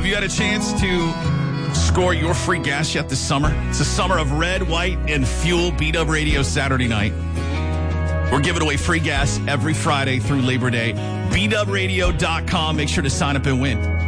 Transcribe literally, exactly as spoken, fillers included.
you had a chance to score your free gas yet this summer? It's the summer of Red, White, and Fuel B-Dub Radio Saturday night. We're giving away free gas every Friday through Labor Day. B dub radio dot com. Make sure to sign up and win.